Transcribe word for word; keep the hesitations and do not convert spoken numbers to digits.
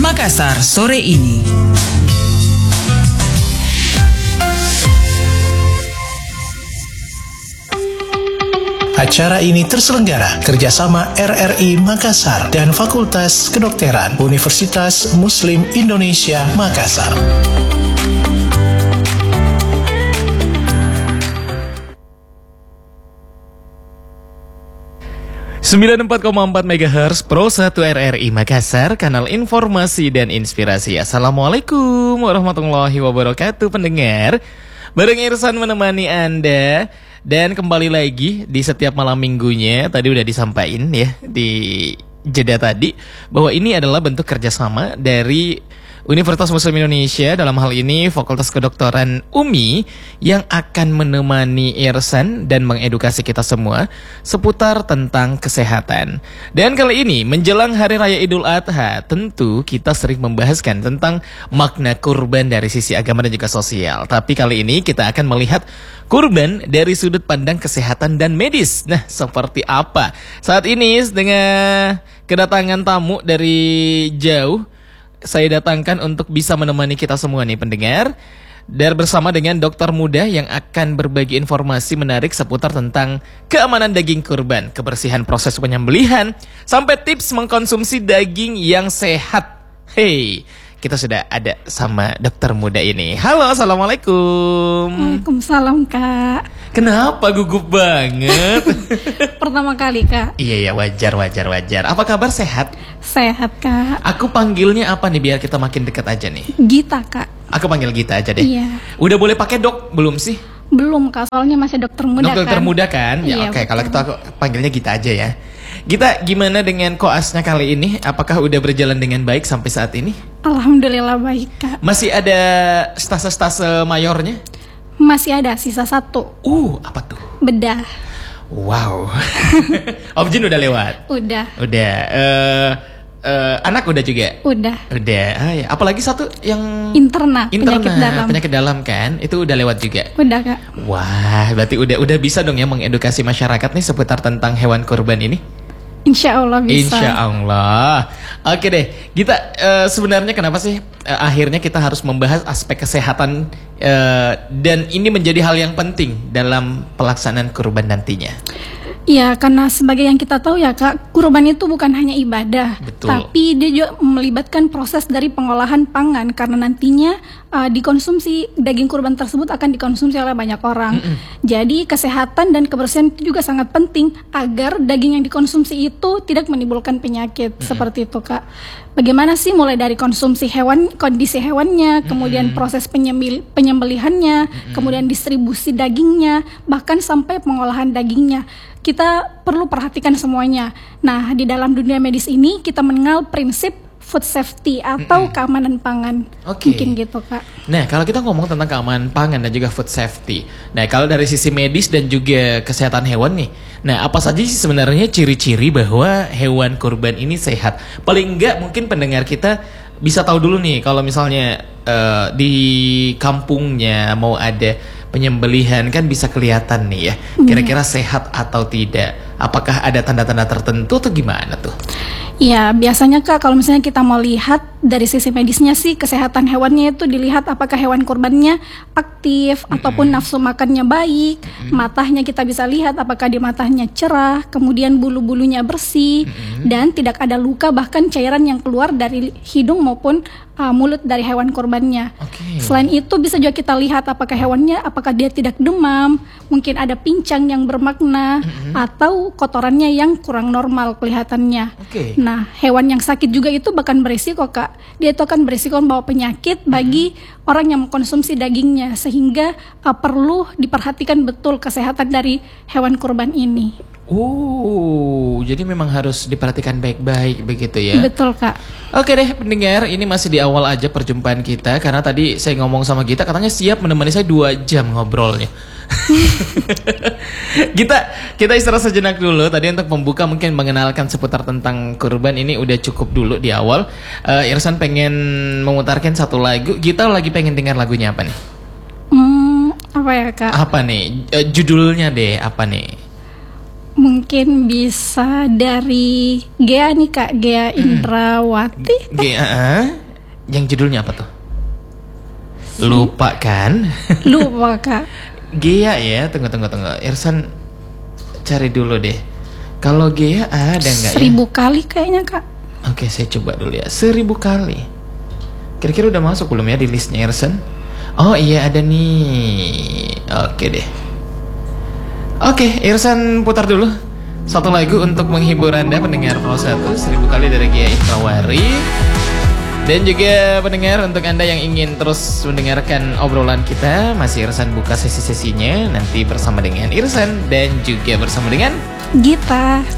Makassar sore ini. Acara ini terselenggara kerjasama R R I Makassar dan Fakultas Kedokteran Universitas Muslim Indonesia Makassar. sembilan puluh empat koma empat megahertz Pro satu R R I Makassar, kanal informasi dan inspirasi. Assalamualaikum warahmatullahi wabarakatuh pendengar. Bareng Irsan menemani Anda. Dan kembali lagi di setiap malam minggunya. Tadi udah disampaikan ya di jeda tadi bahwa ini adalah bentuk kerjasama dari Universitas Muslim Indonesia, dalam hal ini Fakultas Kedokteran U M I, yang akan menemani Irsan dan mengedukasi kita semua seputar tentang kesehatan. Dan kali ini menjelang Hari Raya Idul Adha, tentu kita sering membahaskan tentang makna kurban dari sisi agama dan juga sosial. Tapi kali ini kita akan melihat kurban dari sudut pandang kesehatan dan medis. Nah, seperti apa? Saat ini dengan kedatangan tamu dari jauh, saya datangkan untuk bisa menemani kita semua nih pendengar. Dan bersama dengan dokter muda yang akan berbagi informasi menarik seputar tentang keamanan daging kurban, kebersihan proses penyembelihan, sampai tips mengkonsumsi daging yang sehat. Hey, kita sudah ada sama dokter muda ini. Halo, assalamualaikum. Waalaikumsalam, Kak. Kenapa gugup banget? Pertama kali, Kak. Iya ya, wajar wajar wajar. Apa kabar, sehat? Sehat, Kak. Aku panggilnya apa nih biar kita makin dekat aja nih? Gita, Kak. Aku panggil Gita aja deh. Iya. Udah boleh pakai dok belum sih? Belum, Kak. Soalnya masih dokter muda, Dok, dokter kan. muda kan? Ya Iya, oke, kalau betul. kita panggilnya Gita aja ya. Gita, gimana dengan koasnya kali ini? Apakah udah berjalan dengan baik sampai saat ini? Alhamdulillah baik, Kak. Masih ada stase-stase mayornya? Masih ada sisa satu. Uh, apa tuh? Bedah. Wow. Objin udah lewat? Udah. Udah. Eh, eh, anak udah juga? Udah. Udah. Ah, ya. Apalagi satu yang Interna, Interna, penyakit dalam. penyakit dalam kan? Itu udah lewat juga? Udah, Kak. Wah, berarti udah udah bisa dong ya mengedukasi masyarakat nih seputar tentang hewan kurban ini? Insya Allah bisa. Insya Allah. Oke deh, Gita, eh, sebenarnya kenapa sih eh, akhirnya kita harus membahas aspek kesehatan eh, dan ini menjadi hal yang penting dalam pelaksanaan kurban nantinya? Ya, karena sebagai yang kita tahu ya, Kak, kurban itu bukan hanya ibadah, Betul. tapi dia juga melibatkan proses dari pengolahan pangan, karena nantinya uh, dikonsumsi daging kurban tersebut akan dikonsumsi oleh banyak orang. Mm-mm. Jadi kesehatan dan kebersihan itu juga sangat penting agar daging yang dikonsumsi itu tidak menimbulkan penyakit. Mm-mm. Seperti itu, Kak. Bagaimana sih mulai dari konsumsi hewan, kondisi hewannya, kemudian Mm-mm. proses penyembel, penyembelihannya, Mm-mm. kemudian distribusi dagingnya, bahkan sampai pengolahan dagingnya. Kita perlu perhatikan semuanya. Nah, di dalam dunia medis ini kita mengenal prinsip food safety atau Mm-mm. keamanan pangan. Oke. Mungkin gitu, Kak. Nah, kalau kita ngomong tentang keamanan pangan dan juga food safety. Nah, kalau dari sisi medis dan juga kesehatan hewan nih. Nah, apa saja sih sebenarnya ciri-ciri bahwa hewan kurban ini sehat? Paling enggak mungkin pendengar kita bisa tahu dulu nih kalau misalnya eh, di kampungnya mau ada penyembelihan kan bisa kelihatan nih ya. Kira-kira sehat atau tidak. Apakah ada tanda-tanda tertentu atau gimana tuh? Ya, biasanya, Kak, kalau misalnya kita mau lihat dari sisi medisnya sih, kesehatan hewannya itu dilihat apakah hewan kurbannya aktif, Mm-mm. ataupun nafsu makannya baik, Mm-mm. matanya kita bisa lihat apakah di matanya cerah, kemudian bulu-bulunya bersih, Mm-mm. dan tidak ada luka bahkan cairan yang keluar dari hidung maupun uh, mulut dari hewan kurbannya. Oke. Selain itu bisa juga kita lihat apakah hewannya, apakah dia tidak demam, mungkin ada pincang yang bermakna, Mm-mm. atau kotorannya yang kurang normal kelihatannya. Oke. Nah, hewan yang sakit juga itu bahkan berisiko, Kak. Dia itu akan berisiko membawa penyakit bagi hmm. orang yang mengkonsumsi dagingnya, sehingga uh, perlu diperhatikan betul kesehatan dari hewan kurban ini. Oh, jadi memang harus diperhatikan baik-baik begitu ya? Betul, Kak. Oke deh pendengar, ini masih di awal aja perjumpaan kita. Karena tadi saya ngomong sama Gita, katanya siap menemani saya dua jam ngobrolnya. Kita kita istirahat sejenak dulu. Tadi untuk membuka mungkin mengenalkan seputar tentang kurban ini udah cukup dulu di awal. uh, Irsan pengen memutarkan satu lagu. Gita lagi pengen dengar lagunya apa nih? Hmm, apa ya, Kak? Apa nih? Uh, judulnya deh apa nih? Mungkin bisa dari Gea nih Kak, Gea Indrawati. Gea, yang judulnya apa tuh? Lupa kan? Lupa Kak. Gea ya, tunggu tunggu tunggu. Irsan cari dulu deh. Kalau Gea ada nggak ya? Seribu kali kayaknya Kak. Oke, saya coba dulu ya. Seribu kali. Kira-kira udah masuk belum ya di listnya Irsan? Oh iya ada nih. Oke deh. Oke, Irsan putar dulu satu lagu untuk menghibur Anda pendengar Pro satu Seribu kali dari Gea Indrawari. Dan juga pendengar, untuk Anda yang ingin terus mendengarkan obrolan kita, masih Irsan buka sesi-sesinya nanti bersama dengan Irsan dan juga bersama dengan Gita.